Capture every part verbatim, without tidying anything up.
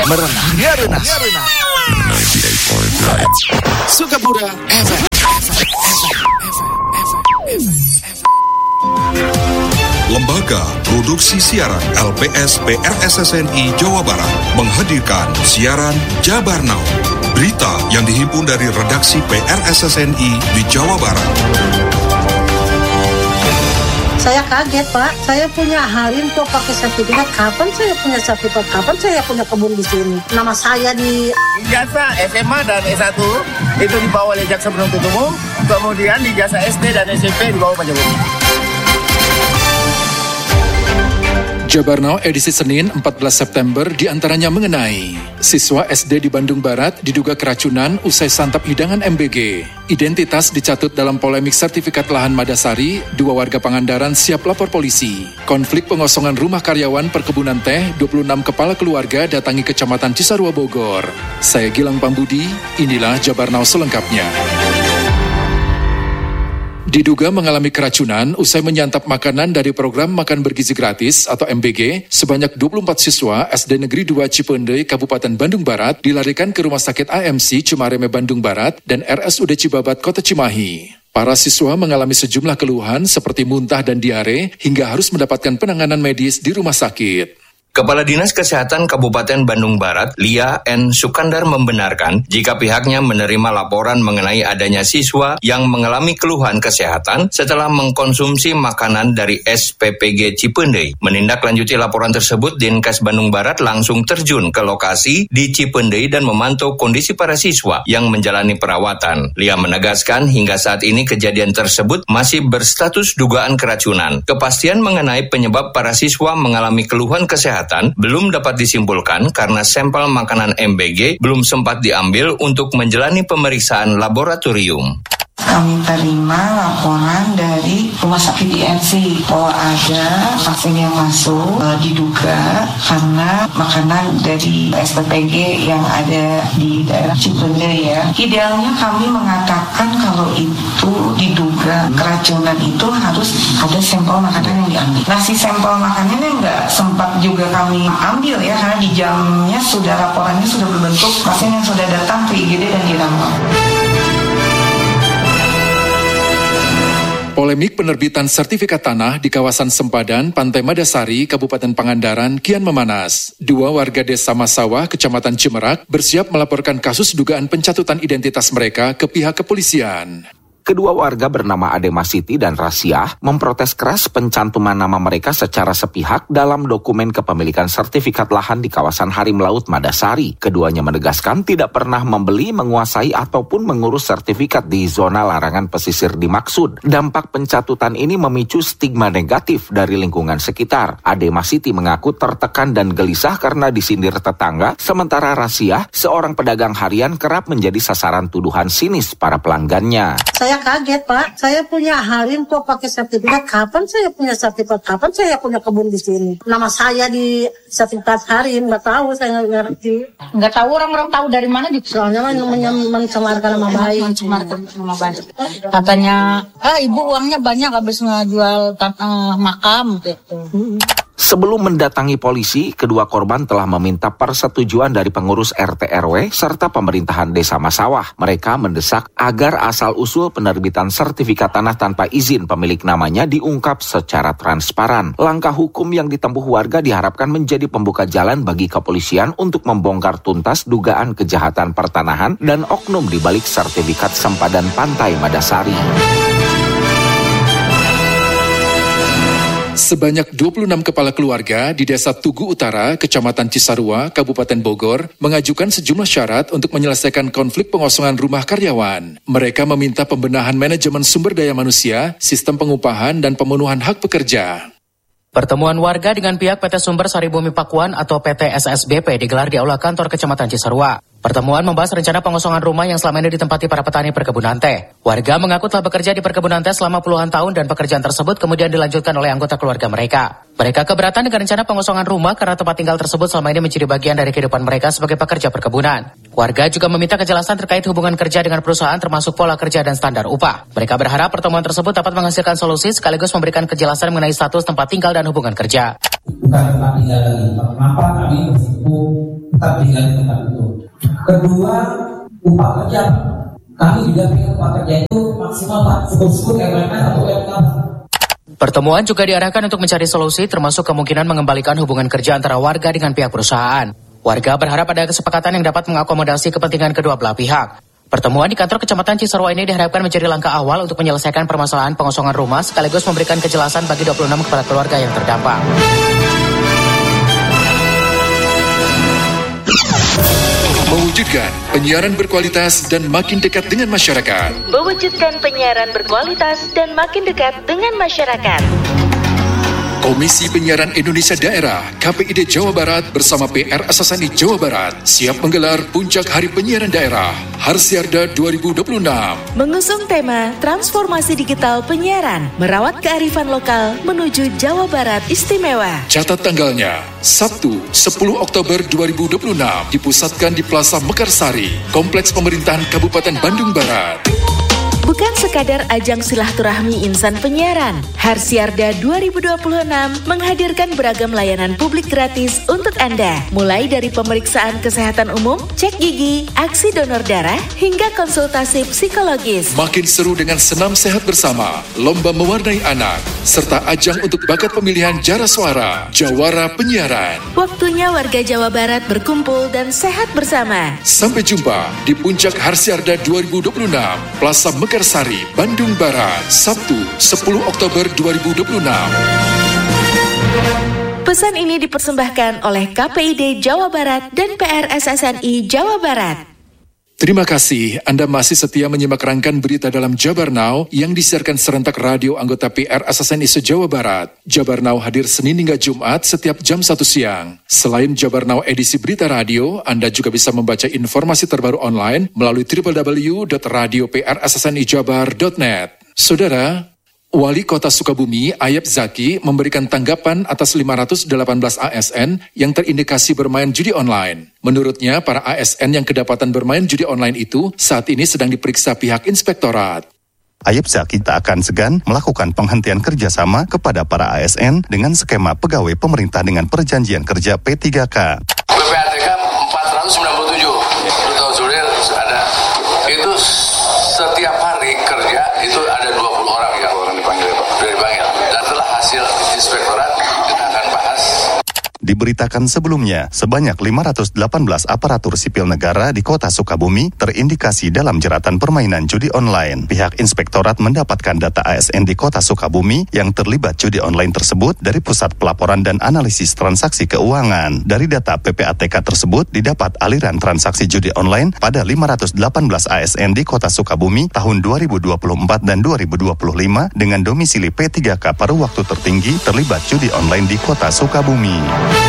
Merenah, merenah, Sukapura F M. Lembaga Produksi Siaran L P S P R S S N I Jawa Barat menghadirkan siaran Jabar Now. Berita yang dihimpun dari redaksi P R S S N I di Jawa Barat. Saya kaget, Pak. Saya punya harim kok pakai sertifikat. Kapan saya punya sertifikat? Kapan saya punya kebun di sini? Nama saya di... Ijazah S M A dan S satu itu dibawa oleh Jaksa Penuntut Umum. Kemudian ijazah S D dan S M P dibawa Pak Jokowi. Jabar Now edisi Senin empat belas September diantaranya mengenai siswa S D di Bandung Barat diduga keracunan usai santap hidangan M B G. Identitas dicatut dalam polemik sertifikat lahan Madasari, dua warga Pangandaran siap lapor polisi. Konflik pengosongan rumah karyawan perkebunan teh, dua puluh enam kepala keluarga datangi Kecamatan Cisarua Bogor. Saya Gilang Pambudi, inilah Jabar Now selengkapnya. Diduga mengalami keracunan usai menyantap makanan dari program Makan Bergizi Gratis atau M B G, sebanyak dua puluh empat siswa S D Negeri dua Cipendei, Kabupaten Bandung Barat dilarikan ke Rumah Sakit A M C Cimareme Bandung Barat dan R S U D Cibabat Kota Cimahi. Para siswa mengalami sejumlah keluhan seperti muntah dan diare hingga harus mendapatkan penanganan medis di rumah sakit. Kepala Dinas Kesehatan Kabupaten Bandung Barat, Lia N. Sukandar membenarkan jika pihaknya menerima laporan mengenai adanya siswa yang mengalami keluhan kesehatan setelah mengkonsumsi makanan dari S P P G Cipendei. Menindaklanjuti laporan tersebut, Dinkes Bandung Barat langsung terjun ke lokasi di Cipendei dan memantau kondisi para siswa yang menjalani perawatan. Lia menegaskan hingga saat ini kejadian tersebut masih berstatus dugaan keracunan. Kepastian mengenai penyebab para siswa mengalami keluhan kesehatan belum dapat disimpulkan karena sampel makanan M B G belum sempat diambil untuk menjalani pemeriksaan laboratorium. Kami terima laporan dari Rumah Sakit I M C bahwa ada vaksin yang masuk e, diduga karena makanan dari S P P G yang ada di daerah Cipendei ya. Idealnya kami mengatakan kalau itu diduga keracunan itu harus ada sampel makanan yang diambil. Nah si sampel makanannya nggak sempat juga kami ambil ya karena di jamnya sudah laporannya sudah berbentuk pasien yang sudah datang ke I G D dan dirawat. Polemik penerbitan sertifikat tanah di kawasan Sempadan, Pantai Madasari, Kabupaten Pangandaran kian memanas. Dua warga desa Masawah, Kecamatan Cimerak, bersiap melaporkan kasus dugaan pencatutan identitas mereka ke pihak kepolisian. Kedua warga bernama Adema Siti dan Rasiah memprotes keras pencantuman nama mereka secara sepihak dalam dokumen kepemilikan sertifikat lahan di kawasan Harim Laut Madasari. Keduanya menegaskan tidak pernah membeli, menguasai ataupun mengurus sertifikat di zona larangan pesisir dimaksud. Dampak pencatutan ini memicu stigma negatif dari lingkungan sekitar. Adema Siti mengaku tertekan dan gelisah karena disindir tetangga, sementara Rasiah, seorang pedagang harian, kerap menjadi sasaran tuduhan sinis para pelanggannya. Saya kaget, Pak. Saya punya harim kok pakai sertifikat. Kapan saya punya sertifikat? Kapan saya punya kebun di sini? Nama saya di sertifikat harim, nggak tahu, saya nggak ngerti. Nggak tahu, orang-orang tahu dari mana gitu. Soalnya mencemarkan nama baik. Mencemarkan nama baik. Katanya, ah ibu uangnya banyak habis ngejual uh, makam gitu. Sebelum mendatangi polisi, kedua korban telah meminta persetujuan dari pengurus R T R W serta pemerintahan Desa Masawah. Mereka mendesak agar asal-usul penerbitan sertifikat tanah tanpa izin pemilik namanya diungkap secara transparan. Langkah hukum yang ditempuh warga diharapkan menjadi pembuka jalan bagi kepolisian untuk membongkar tuntas dugaan kejahatan pertanahan dan oknum di balik sertifikat sempadan Pantai Madasari. Sebanyak dua puluh enam kepala keluarga di Desa Tugu Utara, Kecamatan Cisarua, Kabupaten Bogor, mengajukan sejumlah syarat untuk menyelesaikan konflik pengosongan rumah karyawan. Mereka meminta pembenahan manajemen sumber daya manusia, sistem pengupahan, dan pemenuhan hak pekerja. Pertemuan warga dengan pihak P T Sumber Sari Bumi Pakuan atau P T S S B P digelar di Aula Kantor Kecamatan Cisarua. Pertemuan membahas rencana pengosongan rumah yang selama ini ditempati para petani perkebunan teh. Warga mengaku telah bekerja di perkebunan teh selama puluhan tahun dan pekerjaan tersebut kemudian dilanjutkan oleh anggota keluarga mereka. Mereka keberatan dengan rencana pengosongan rumah karena tempat tinggal tersebut selama ini menjadi bagian dari kehidupan mereka sebagai pekerja perkebunan. Warga juga meminta kejelasan terkait hubungan kerja dengan perusahaan termasuk pola kerja dan standar upah. Mereka berharap pertemuan tersebut dapat menghasilkan solusi sekaligus memberikan kejelasan mengenai status tempat tinggal dan hubungan kerja. Bukan tempat tinggal lagi. Kenapa kami bersimpuh tetap tinggal di tempat itu. Kedua, upah kerja. Kami juga ingin upah kerja itu maksimal Pak, sebut-sebut R M S atau U M K. Pertemuan juga diarahkan untuk mencari solusi termasuk kemungkinan mengembalikan hubungan kerja antara warga dengan pihak perusahaan. Warga berharap ada kesepakatan yang dapat mengakomodasi kepentingan kedua belah pihak. Pertemuan di kantor Kecamatan Cisarua ini diharapkan menjadi langkah awal untuk menyelesaikan permasalahan pengosongan rumah sekaligus memberikan kejelasan bagi dua puluh enam kepala keluarga yang terdampak. Mewujudkan penyiaran berkualitas dan makin dekat dengan masyarakat. Mewujudkan penyiaran berkualitas dan makin dekat dengan masyarakat. Komisi Penyiaran Indonesia Daerah K P I D Jawa Barat bersama P R S S N I Jawa Barat siap menggelar Puncak Hari Penyiaran Daerah Harsiarda dua ribu dua puluh enam. Mengusung tema Transformasi Digital Penyiaran, merawat kearifan lokal menuju Jawa Barat Istimewa. Catat tanggalnya, Sabtu sepuluh Oktober dua ribu dua puluh enam, dipusatkan di Plaza Mekarsari, Kompleks Pemerintahan Kabupaten Bandung Barat. Bukan sekadar ajang silaturahmi insan penyiaran, Harsiarda dua ribu dua puluh enam menghadirkan beragam layanan publik gratis untuk Anda. Mulai dari pemeriksaan kesehatan umum, cek gigi, aksi donor darah, hingga konsultasi psikologis. Makin seru dengan senam sehat bersama, lomba mewarnai anak, serta ajang untuk bakat pemilihan jara suara, Jawara Penyiaran. Waktunya warga Jawa Barat berkumpul dan sehat bersama. Sampai jumpa di Puncak Harsiarda dua ribu dua puluh enam, Plaza Mekarsari, Bandung Barat, Sabtu sepuluh Oktober dua ribu dua puluh enam. Pesan ini dipersembahkan oleh K P I D Jawa Barat dan P R S S N I Jawa Barat. Terima kasih Anda masih setia menyimak rangkaian berita dalam Jabar Now yang disiarkan serentak radio anggota P R S S N I se-Jawa Barat. Jabar Now hadir Senin hingga Jumat setiap jam satu siang. Selain Jabar Now edisi berita radio, Anda juga bisa membaca informasi terbaru online melalui w w w dot radio p r s s n i jabar dot net. Saudara, Wali Kota Sukabumi, Ayep Zaki, memberikan tanggapan atas lima ratus delapan belas A S N yang terindikasi bermain judi online. Menurutnya, para A S N yang kedapatan bermain judi online itu saat ini sedang diperiksa pihak inspektorat. Ayep Zaki tak akan segan melakukan penghentian kerjasama kepada para A S N dengan skema pegawai pemerintah dengan perjanjian kerja P tiga K. P P A T K empat ratus sembilan puluh tujuh, itu tahun Suril ada. Itu setiap hari kerja itu ada dua puluh orang yang orang dipanggil, Pak. dipanggil. Dan setelah hasil inspektorat kita akan bahas. Diberitakan sebelumnya, sebanyak lima ratus delapan belas aparatur sipil negara di kota Sukabumi terindikasi dalam jeratan permainan judi online. Pihak inspektorat mendapatkan data A S N di kota Sukabumi yang terlibat judi online tersebut dari Pusat Pelaporan dan Analisis Transaksi Keuangan. Dari data P P A T K tersebut didapat aliran transaksi judi online pada lima ratus delapan belas A S N di kota Sukabumi tahun dua ribu dua puluh empat dan dua ribu dua puluh lima dengan domisili P tiga K pada waktu tertinggi terlibat judi online di kota Sukabumi.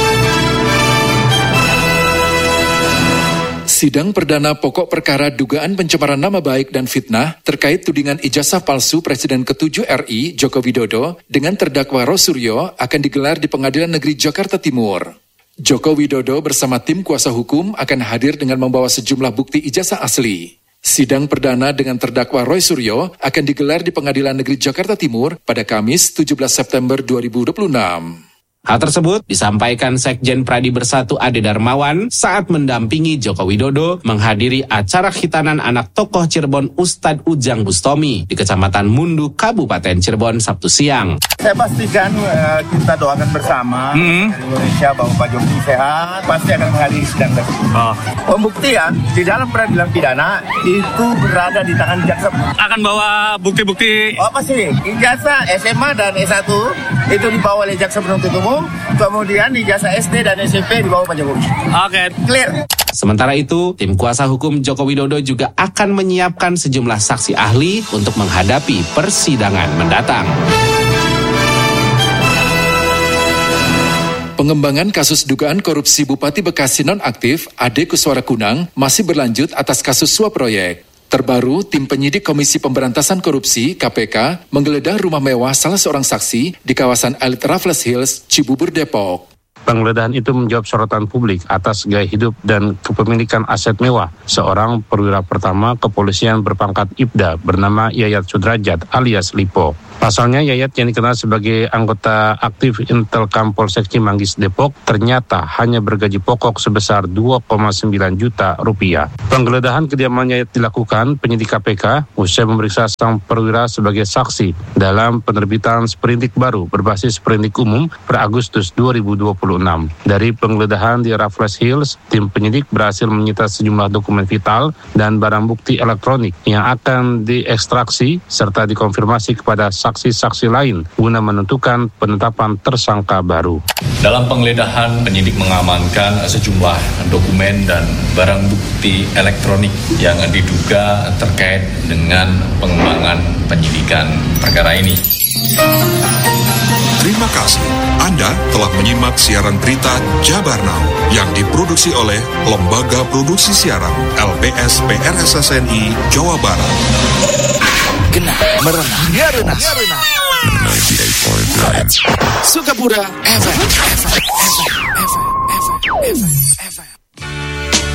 Sidang perdana pokok perkara dugaan pencemaran nama baik dan fitnah terkait tudingan ijazah palsu Presiden ketujuh R I Joko Widodo dengan terdakwa Rosuryo akan digelar di Pengadilan Negeri Jakarta Timur. Joko Widodo bersama tim kuasa hukum akan hadir dengan membawa sejumlah bukti ijazah asli. Sidang perdana dengan terdakwa Roy Suryo akan digelar di Pengadilan Negeri Jakarta Timur pada Kamis tujuh belas September dua ribu dua puluh enam. Hal tersebut disampaikan Sekjen Pradi Bersatu Ade Darmawan saat mendampingi Joko Widodo menghadiri acara khitanan anak tokoh Cirebon Ustadz Ujang Bustomi di Kecamatan Mundu, Kabupaten Cirebon, Sabtu siang. Saya pastikan uh, kita doakan bersama hmm. Indonesia bahwa Pak Jokowi sehat, pasti akan menghadiri sidang tersebut. Oh. Pembuktian di dalam peradilan pidana itu berada di tangan jaksa. Akan bawa bukti-bukti. Oh pasti, ijazah S M A dan S satu itu dibawa oleh jaksa penuntut umum. Kemudian ijazah S D dan S M P dibawa Pak Jokowi. Oke, okay. Clear. Sementara itu, tim kuasa hukum Joko Widodo juga akan menyiapkan sejumlah saksi ahli untuk menghadapi persidangan mendatang. Pengembangan kasus dugaan korupsi Bupati Bekasi nonaktif Ade Kuswara Kunang masih berlanjut atas kasus suap proyek. Terbaru, tim penyidik Komisi Pemberantasan Korupsi K P K menggeledah rumah mewah salah seorang saksi di kawasan Elite Raffles Hills, Cibubur, Depok. Penggeledahan itu menjawab sorotan publik atas gaya hidup dan kepemilikan aset mewah seorang perwira pertama kepolisian berpangkat Ibda bernama Yayat Sudrajat alias Lipo. Pasalnya Yayat yang dikenal sebagai anggota aktif Intelkam Polsek Cimanggis Depok ternyata hanya bergaji pokok sebesar dua koma sembilan juta rupiah. Penggeledahan kediaman Yayat dilakukan penyidik K P K usai memeriksa sang perwira sebagai saksi dalam penerbitan sprindik baru berbasis sprindik umum per Agustus dua ribu dua puluh enam. Dari penggeledahan di Raffles Hills, tim penyidik berhasil menyita sejumlah dokumen vital dan barang bukti elektronik yang akan diekstraksi serta dikonfirmasi kepada saksi-saksi lain guna menentukan penetapan tersangka baru. Dalam penggeledahan, penyidik mengamankan sejumlah dokumen dan barang bukti elektronik yang diduga terkait dengan pengembangan penyidikan perkara ini. Terima kasih. Anda telah menyimak siaran berita Jabar Now yang diproduksi oleh Lembaga Produksi Siaran L P S P R S S N I Jawa Barat. Kena merena Heruna Sukabura F M.